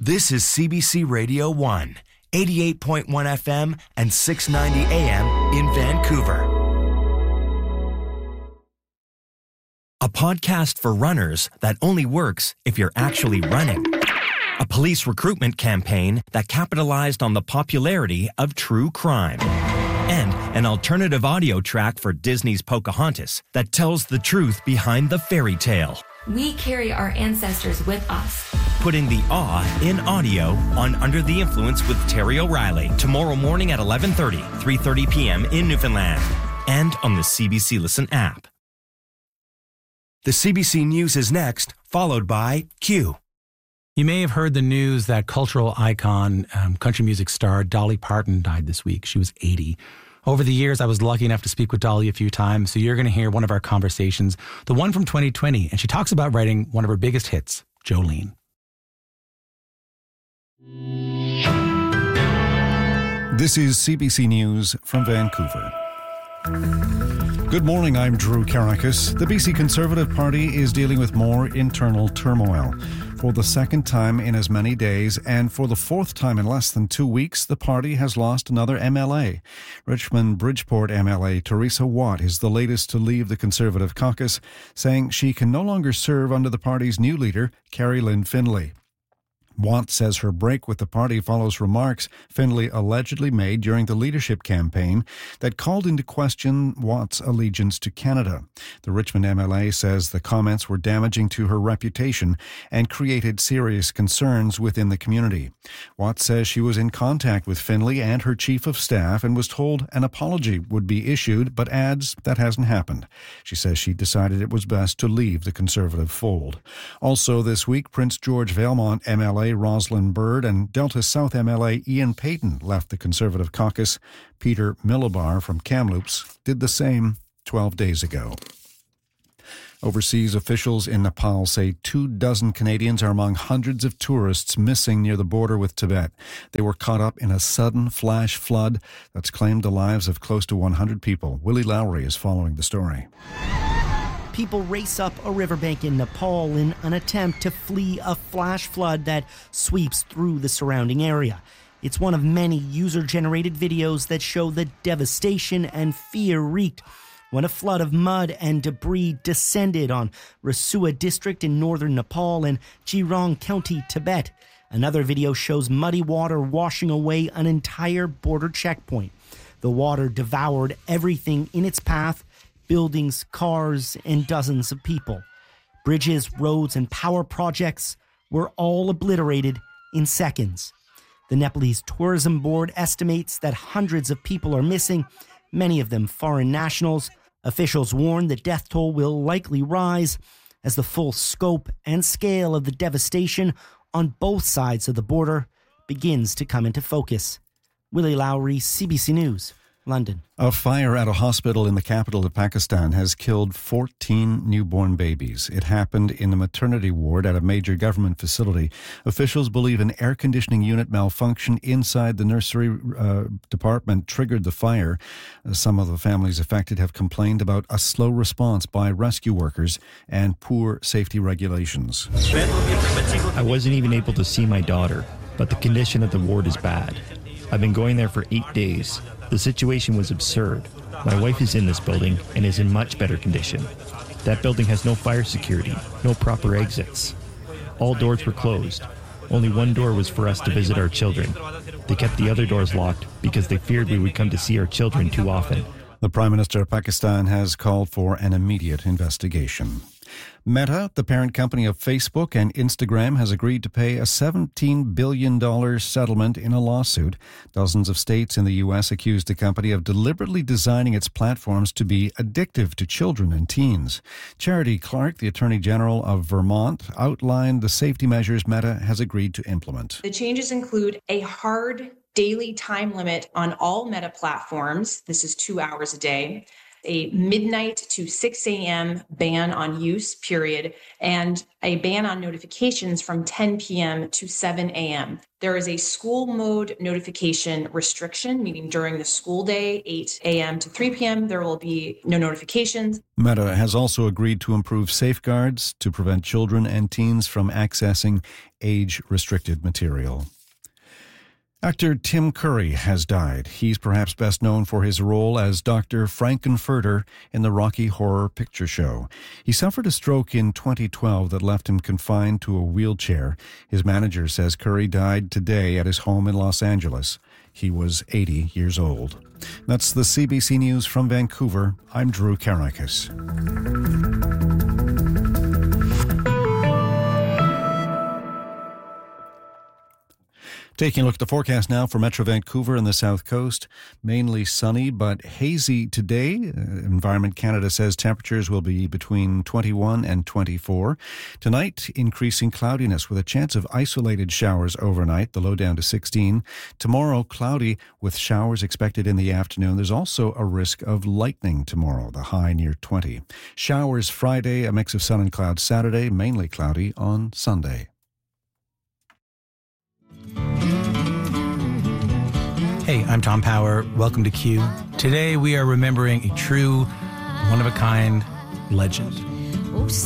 This is CBC Radio 1, 88.1 FM and 690 AM in Vancouver. A podcast for runners that only works if you're actually running. A police recruitment campaign that capitalized on the popularity of true crime. And an alternative audio track for Disney's Pocahontas that tells the truth behind the fairy tale. We carry our ancestors with us. Putting the awe in audio on Under the Influence with Terry O'Reilly tomorrow morning at 11:30, 3:30 p.m. in Newfoundland and on the CBC Listen app. The CBC News is next, followed by Q. You may have heard the news that cultural icon, country music star Dolly Parton died this week. She was 80. Over the years, I was lucky enough to speak with Dolly a few times, so you're going to hear one of our conversations, the one from 2020, and she talks about writing one of her biggest hits, Jolene. This is CBC News from Vancouver. Good morning, I'm Drew Karakis. The BC Conservative Party is dealing with more internal turmoil. For the second time in as many days, and for the fourth time in less than 2 weeks, the party has lost another MLA. Richmond-Bridgeport MLA Teresa Watt is the latest to leave the Conservative caucus, saying she can no longer serve under the party's new leader, Carrie Lynn Findlay. Watt says her break with the party follows remarks Findlay allegedly made during the leadership campaign that called into question Watt's allegiance to Canada. The Richmond MLA says the comments were damaging to her reputation and created serious concerns within the community. Watt says she was in contact with Findlay and her chief of staff and was told an apology would be issued, but adds that hasn't happened. She says she decided it was best to leave the Conservative fold. Also this week, Prince George Valemount MLA Rosalind Bird and Delta South MLA Ian Payton left the Conservative caucus. Peter Millibar from Kamloops did the same 12 days ago. Overseas officials in Nepal say 24 Canadians are among hundreds of tourists missing near the border with Tibet. They were caught up in a sudden flash flood that's claimed the lives of close to 100 people. Willie Lowry is following the story. People race up a riverbank in Nepal in an attempt to flee a flash flood that sweeps through the surrounding area. It's one of many user-generated videos that show the devastation and fear wreaked when a flood of mud and debris descended on Rasua district in northern Nepal and Jirong County, Tibet. Another video shows muddy water washing away an entire border checkpoint. The water devoured everything in its path: buildings, cars, and dozens of people. Bridges, roads, and power projects were all obliterated in seconds. The Nepalese Tourism Board estimates that hundreds of people are missing, many of them foreign nationals. Officials warn the death toll will likely rise as the full scope and scale of the devastation on both sides of the border begins to come into focus. Willie Lowry, CBC News, London. A fire at a hospital in the capital of Pakistan has killed 14 newborn babies. It happened in the maternity ward at a major government facility. Officials believe an air conditioning unit malfunction inside the nursery department triggered the fire. Some of the families affected have complained about a slow response by rescue workers and poor safety regulations. I wasn't even able to see my daughter, but the condition of the ward is bad. I've been going there for 8 days. The situation was absurd. My wife is in this building and is in much better condition. That building has no fire security, no proper exits. All doors were closed. Only one door was for us to visit our children. They kept the other doors locked because they feared we would come to see our children too often. The Prime Minister of Pakistan has called for an immediate investigation. Meta, the parent company of Facebook and Instagram, has agreed to pay a $17 billion settlement in a lawsuit. Dozens of states in the U.S. accused the company of deliberately designing its platforms to be addictive to children and teens. Charity Clark, the Attorney General of Vermont, outlined the safety measures Meta has agreed to implement. The changes include a hard daily time limit on all Meta platforms. This is 2 hours a day. a midnight to 6 a.m. ban on use, period, and a ban on notifications from 10 p.m. to 7 a.m. There is a school mode notification restriction, meaning during the school day, 8 a.m. to 3 p.m., there will be no notifications. Meta has also agreed to improve safeguards to prevent children and teens from accessing age-restricted material. Actor Tim Curry has died. He's perhaps best known for his role as Dr. Frankenfurter in the Rocky Horror Picture Show. He suffered a stroke in 2012 that left him confined to a wheelchair. His manager says Curry died today at his home in Los Angeles. He was 80 years old. That's the CBC News from Vancouver. I'm Drew Karakis. Taking a look at the forecast now for Metro Vancouver and the South Coast. Mainly sunny but hazy today. Environment Canada says temperatures will be between 21 and 24. Tonight, increasing cloudiness with a chance of isolated showers overnight, the low down to 16. Tomorrow, cloudy with showers expected in the afternoon. There's also a risk of lightning tomorrow, the high near 20. Showers Friday, a mix of sun and clouds Saturday, mainly cloudy on Sunday. Hey, I'm Tom Power. Welcome to Q. Today we are remembering a true, one-of-a-kind legend.